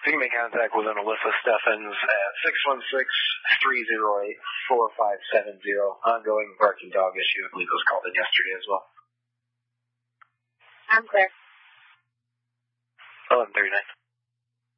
You can make contact with an Alyssa Steffens at 616-308-4570. Ongoing barking dog issue. I believe it was called in yesterday as well. I'm clear. 11:39.